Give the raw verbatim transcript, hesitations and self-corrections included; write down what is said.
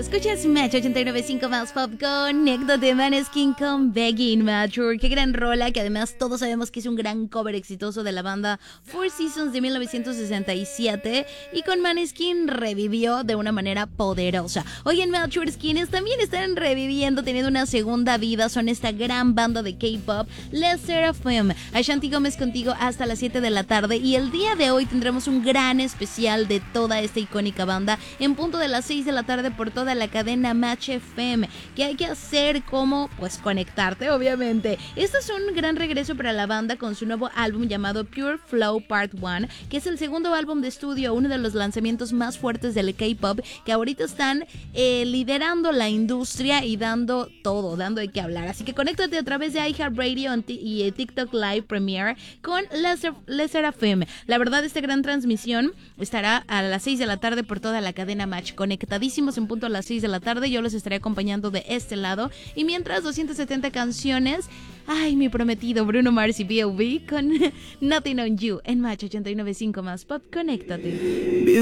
Escuchas Match ochenta y nueve punto cinco más Pop. Conéctate, Maneskin con Begging Mature. Qué gran rola, que además todos sabemos que es un gran cover exitoso de la banda Four Seasons de mil novecientos sesenta y siete, y con Maneskin revivió de una manera poderosa. Hoy en Mature Skins también están reviviendo, teniendo una segunda vida. Son esta gran banda de K-pop, Les Seraphim. Ashanti Gómez contigo hasta las siete de la tarde, y el día de hoy tendremos un gran especial de toda esta icónica banda en punto de las seis de la tarde por toda la cadena Match F M. ¿Qué hay que hacer? ¿Cómo? Pues conectarte, obviamente. Este es un gran regreso para la banda con su nuevo álbum llamado Pure Flow Part uno, que es el segundo álbum de estudio, uno de los lanzamientos más fuertes del K-pop, que ahorita están eh, liderando la industria y dando todo, dando de qué hablar. Así que conéctate a través de iHeartRadio y eh, TikTok Live Premiere con Les Seraphim. La verdad, esta gran transmisión estará a las seis de la tarde por toda la cadena Match. Conectadísimos en punto a las seis de la tarde. Yo los estaré acompañando de este lado. Y mientras, doscientas setenta canciones. Ay, mi prometido Bruno Mars y B O B con Nothing on You en Match ochenta y nueve punto cinco más Pop. Conéctate.